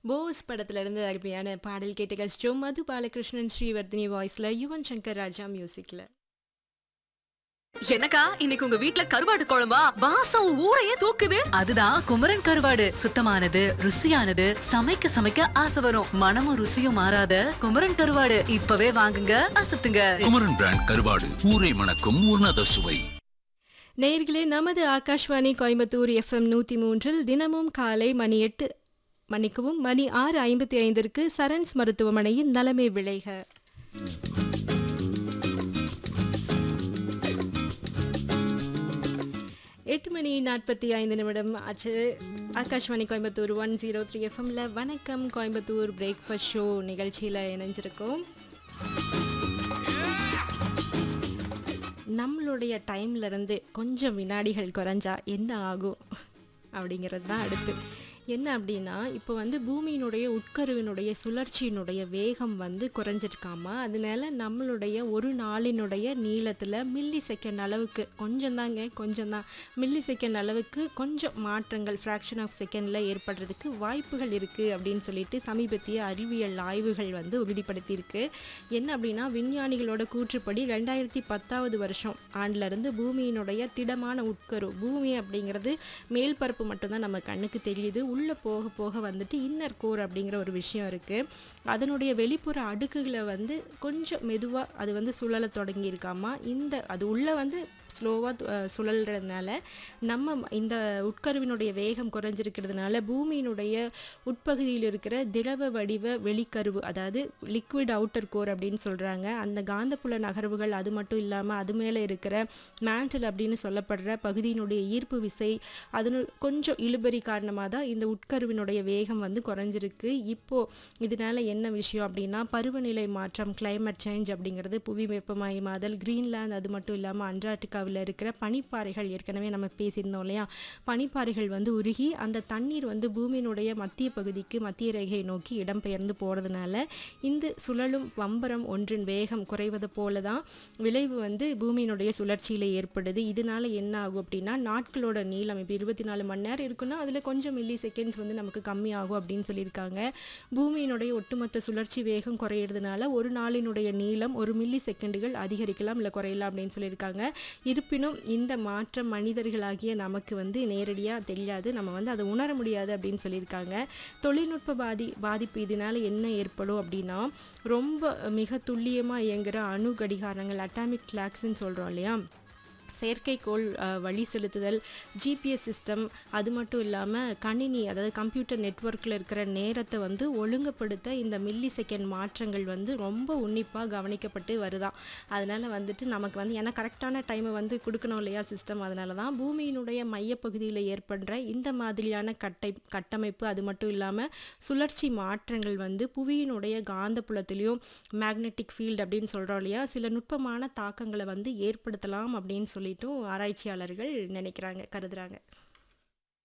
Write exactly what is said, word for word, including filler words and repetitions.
போஸ் படத்துல இருந்து அருமையான பாடல் கேட்டு கழிச்சிட்டோம். மது பாலகிருஷ்ணன் ஸ்ரீவர்தினி வாய்ஸ்ல, யுவன் சங்கர் ராஜா மியூசிக்ல. எனக்கா இன்னைக்கு உங்க வீட்ல கருவாடு குழம்பா? வாசம் ஊரையே தூக்குது. அதுதான் குமரன் கருவாடு. சுத்தமானது, ருசியானது, சமைக்க சமைக்க ஆசை வரும். மனமும் ருசியும் மாறாத குமரன் கருவாடு இப்பவே வாங்குங்க, அசத்துங்க. குமரன் பிராண்ட் கருவாடு, ஊரை மணக்கும் உன்னத சுவை. நேயர்களே, நமது ஆகாஷ்வாணி கோயம்புத்தூர் எஃப்எம் நூத்தி மூன்றில் தினமும் காலை மணி எட்டு மணிக்கவும் மணி ஆறு ஐம்பத்தி ஐந்திற்கு சரண்ஸ் மருத்துவமனையின் நலமே விளைக. எட்டு மணி நாற்பத்தி ஐந்து நிமிடம் ஆச்சு. Akashvani Coimbatore one zero three எஃப்எம்ல வணக்கம் கோயம்புத்தூர் பிரேக்ஃபாஸ்ட் ஷோ நிகழ்ச்சியில் இணைஞ்சிருக்கோம். நம்மளுடைய டைம்ல இருந்து கொஞ்சம் வினாடிகள் குறைஞ்சா என்ன ஆகும் அப்படிங்கிறது தான் அடுத்து. என்ன அப்படின்னா, இப்போ வந்து பூமியினுடைய உட்கருவினுடைய சுழற்சியினுடைய வேகம் வந்து குறைஞ்சிருக்காமா. அதனால நம்மளுடைய ஒரு நாளினுடைய நீளத்தில் மில்லி செகண்ட் அளவுக்கு கொஞ்சம் தாங்க கொஞ்சம் தான் மில்லி செகண்ட் அளவுக்கு கொஞ்சம் மாற்றங்கள் ஃப்ராக்ஷன் ஆஃப் செகண்டில் ஏற்படுறதுக்கு வாய்ப்புகள் இருக்குது அப்படின்னு சொல்லிட்டு சமீபத்திய அறிவியல் ஆய்வுகள் வந்து உறுதிப்படுத்தியிருக்கு. என்ன அப்படின்னா, விஞ்ஞானிகளோட கூற்றுப்படி ரெண்டாயிரத்தி பத்தாவது வருஷம் ஆண்டிலிருந்து பூமியினுடைய திடமான உட்கரு, பூமி அப்படிங்கிறது மேல் பரப்பு மட்டும்தான் நம்ம கண்ணுக்கு தெரியுது. உள்ளே போக போக வந்துட்டு இன்னர் கோர் அப்படிங்கிற ஒரு விஷயம் இருக்குது. அதனுடைய வெளிப்புற அடுக்குகளை வந்து கொஞ்சம் மெதுவாக அது வந்து சுழல தொடங்கியிருக்காமா. இந்த அது உள்ளே வந்து ஸ்லோவாக சுழல்றதுனால நம்ம இந்த உட்கருவினுடைய வேகம் குறைஞ்சிருக்கிறதுனால பூமியினுடைய உட்பகுதியில் இருக்கிற திரவ வடிவ வெளிக்கருவு, அதாவது லிக்விட் அவுட்டர் கோர் அப்படின்னு சொல்கிறாங்க, அந்த காந்தப்புல நகர்வுகள், அது மட்டும் இல்லாமல் அது மேலே இருக்கிற மேண்டல் அப்படின்னு சொல்லப்படுற பகுதியினுடைய ஈர்ப்பு விசை, அது கொஞ்சம் இழுபறி காரணமாக தான் இந்த உட்கருவினுடைய வேகம் வந்து குறைஞ்சிருக்கு. இப்போது இதனால் என்ன விஷயம் அப்படின்னா, பருவநிலை மாற்றம், கிளைமேட் சேஞ்ச் அப்படிங்கிறது, புவி வெப்பமயமாதல், கிரீன்லாந்து, அது மட்டும் இல்லாமல் அண்டார்டிகா இருக்கிற பனிப்பாறைகள், ஏற்கனவே நம்ம பேசியிருந்தோம் இல்லையா, பனிப்பாறைகள் வந்து உருகி அந்த தண்ணீர் வந்து பூமியினுடைய மத்திய பகுதிக்கு, மத்திய ரேகையை நோக்கி இடம்பெயர்ந்து போகிறதுனால இந்த சுழலும் பம்பரம் ஒன்றின் வேகம் குறைவது போல தான் விளைவு வந்து பூமியினுடைய சுழற்சியில் ஏற்படுது. இதனால என்ன ஆகும் அப்படின்னா, நாட்களோட நீளம் இப்போ இருபத்தி நாலு மணி நேரம் இருக்குன்னா அதில் கொஞ்சம் மில்லி செகண்ட்ஸ் வந்து நமக்கு கம்மி ஆகும் அப்படின்னு சொல்லியிருக்காங்க. பூமியினுடைய ஒட்டுமொத்த சுழற்சி வேகம் குறையிறதுனால ஒரு நாளினுடைய நீளம் ஒரு மில்லி செகண்டுகள் அதிகரிக்கலாம் இல்லை குறையலாம் அப்படின்னு சொல்லியிருக்காங்க. இருப்பினும் இந்த மாற்றம் மனிதர்களாகிய நமக்கு வந்து நேரடியாக தெரியாது, நம்ம வந்து அதை உணர முடியாது அப்படின்னு சொல்லியிருக்காங்க. தொழில்நுட்ப பாதி பாதிப்பு இதனால் என்ன ஏற்படும் அப்படின்னா, ரொம்ப மிக துல்லியமாக இயங்குகிற அணு கடிகாரங்கள், அட்டாமிக் கிளாக்ஸ்ன்னு சொல்கிறோம் இல்லையா, செயற்கைக்கோள் வழி செலுத்துதல், ஜிபிஎஸ் சிஸ்டம், அது மட்டும் இல்லாமல் கணினி, அதாவது கம்ப்யூட்டர் நெட்வொர்க்கில் இருக்கிற நேரத்தை வந்து ஒழுங்குபடுத்த இந்த மில்லி செகண்ட் மாற்றங்கள் வந்து ரொம்ப உன்னிப்பாக கவனிக்கப்பட்டு வருதான். அதனால் வந்துட்டு நமக்கு வந்து ஏன்னா கரெக்டான டைமை வந்து கொடுக்கணும் இல்லையா சிஸ்டம், அதனால தான் பூமியினுடைய மையப்பகுதியில் ஏற்படுற இந்த மாதிரியான கட்டை கட்டமைப்பு, அது மட்டும் இல்லாமல் சுழற்சி மாற்றங்கள் வந்து புவியினுடைய காந்தப்புலத்திலையும் மேக்னெட்டிக் ஃபீல்டு அப்படின்னு சொல்கிறோம் இல்லையா, சில நுட்பமான தாக்கங்களை வந்து ஏற்படுத்தலாம் அப்படின்னு சொல்லி ஆராய்ச்சியாளர்கள் நினைக்கிறாங்க, கருதுறாங்க.